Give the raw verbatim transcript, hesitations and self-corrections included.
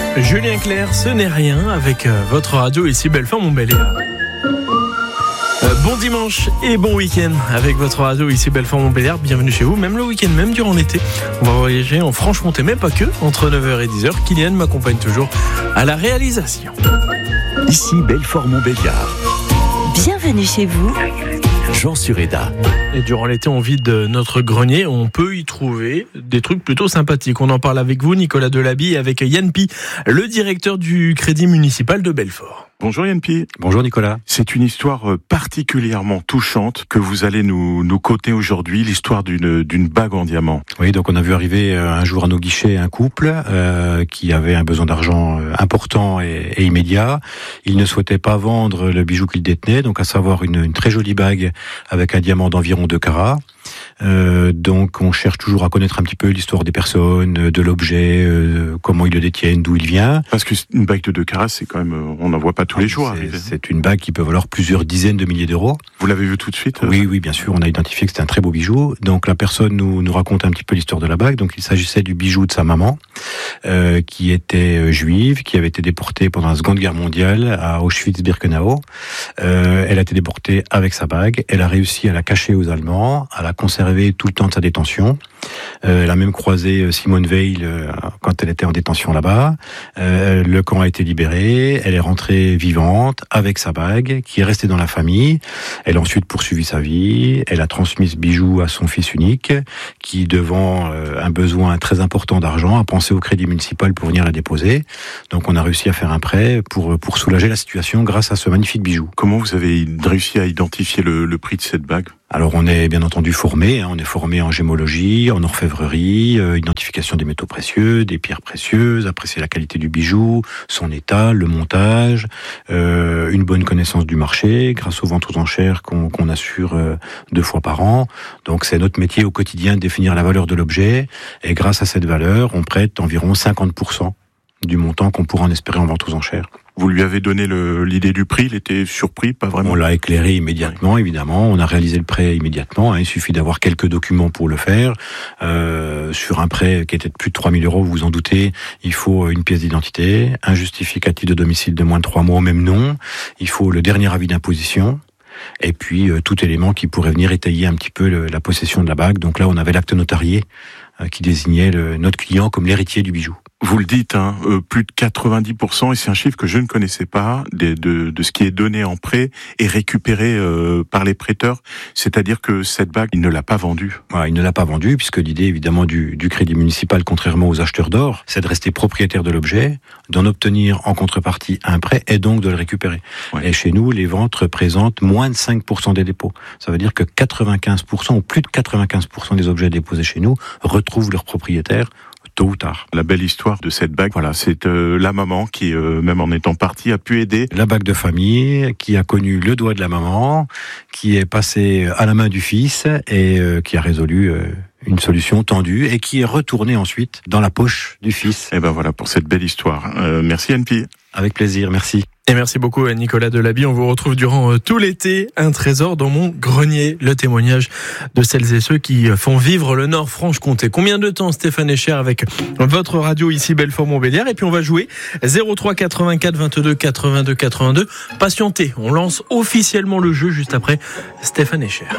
Julien Clerc, ce n'est rien avec euh, votre radio ici Belfort Montbéliard. Euh, bon dimanche et bon week-end avec votre radio ici Belfort Montbéliard. Bienvenue chez vous, même le week-end, même durant l'été. On va voyager en Franche-Comté, mais pas que, entre neuf heures et dix heures. Kylian m'accompagne toujours à la réalisation. Ici Belfort Montbéliard. Bienvenue chez vous. Jean Sureda. Et durant l'été, on vide notre grenier. On peut y trouver des trucs plutôt sympathiques. On en parle avec vous, Nicolas Delabie, et avec Yann Pi, le directeur du Crédit Municipal de Belfort. Bonjour Yann Pi. Bonjour Nicolas. C'est une histoire particulièrement touchante que vous allez nous, nous conter aujourd'hui, l'histoire d'une, d'une bague en diamant. Oui, donc on a vu arriver un jour à nos guichets un couple euh, qui avait un besoin d'argent important et, et immédiat. Il ne souhaitait pas vendre le bijou qu'il détenait, donc à savoir une, une très jolie bague avec un diamant d'environ deux carats. Euh, donc on cherche toujours à connaître un petit peu l'histoire des personnes, de l'objet, euh, comment ils le détiennent, d'où il vient. Parce qu'une bague de deux carats, c'est quand même, on n'en voit pas tous les jours c'est, arriver. C'est une bague qui peut valoir plusieurs dizaines de milliers d'euros. Vous l'avez vu tout de suite? Oui, oui, bien sûr, on a identifié que c'était un très beau bijou. Donc la personne nous, nous raconte un petit peu l'histoire de la bague. Donc il s'agissait du bijou de sa maman, euh, qui était juive, qui avait été déportée pendant la Seconde Guerre mondiale à Auschwitz-Birkenau. Euh, elle a été déportée avec sa bague. Elle a réussi à la cacher aux Allemands, à la conserver tout le temps de sa détention. Euh, elle a même croisé Simone Veil euh, quand elle était en détention là-bas. Euh, le camp a été libéré. Elle est rentrée vivante avec sa bague qui est restée dans la famille. Elle a ensuite poursuivi sa vie. Elle a transmis ce bijou à son fils unique qui, devant euh, un besoin très important d'argent, a pensé au Crédit Municipal pour venir la déposer. Donc on a réussi à faire un prêt pour, pour soulager la situation grâce à ce magnifique bijou. Comment vous avez réussi à identifier le, le prix de cette bague? Alors on est bien entendu formé, hein, on est formé en gémologie, en orfèvrerie, euh, identification des métaux précieux, des pierres précieuses, apprécier la qualité du bijou, son état, le montage, euh, une bonne connaissance du marché grâce aux ventes aux enchères qu'on, qu'on assure euh, deux fois par an. Donc c'est notre métier au quotidien de définir la valeur de l'objet et grâce à cette valeur, on prête environ cinquante pour cent du montant qu'on pourra en espérer en vente aux enchères. Vous lui avez donné le, l'idée du prix, il était surpris, pas vraiment? On l'a éclairé immédiatement, évidemment. On a réalisé le prêt immédiatement. Hein. Il suffit d'avoir quelques documents pour le faire. Euh, sur un prêt qui était de plus de trois mille euros, vous vous en doutez, il faut une pièce d'identité, un justificatif de domicile de moins de trois mois au même nom. Il faut le dernier avis d'imposition. Et puis euh, tout élément qui pourrait venir étayer un petit peu le, la possession de la bague. Donc là, on avait l'acte notarié euh, qui désignait le, notre client comme l'héritier du bijou. Vous le dites, hein, euh, plus de quatre-vingt-dix pour cent, et c'est un chiffre que je ne connaissais pas, de, de, de ce qui est donné en prêt et récupéré euh, par les prêteurs. C'est-à-dire que cette bague, il ne l'a pas vendue. Voilà, il ne l'a pas vendue, puisque l'idée, évidemment, du, du Crédit Municipal, contrairement aux acheteurs d'or, c'est de rester propriétaire de l'objet, d'en obtenir en contrepartie un prêt, et donc de le récupérer. Ouais. Et chez nous, les ventes représentent moins de cinq pour cent des dépôts. Ça veut dire que quatre-vingt-quinze pour cent ou plus de quatre-vingt-quinze pour cent des objets déposés chez nous retrouvent leur propriétaire tôt ou tard. La belle histoire de cette bague, voilà, c'est euh, la maman qui, euh, même en étant partie, a pu aider. La bague de famille, qui a connu le doigt de la maman, qui est passée à la main du fils et euh, qui a résolu euh, une solution tendue et qui est retournée ensuite dans la poche du fils. Et ben voilà pour cette belle histoire. Euh, merci Yann Pi. Avec plaisir, merci. Et merci beaucoup à Nicolas Delabie. On vous retrouve durant euh, tout l'été. Un trésor dans mon grenier. Le témoignage de celles et ceux qui font vivre le Nord Franche-Comté. Combien de temps Stéphane Echer avec votre radio ici Belfort Montbéliard. Et puis on va jouer zéro trois quatre-vingt-quatre vingt-deux quatre-vingt-deux quatre-vingt-deux. Patientez, on lance officiellement le jeu juste après Stéphane Echer.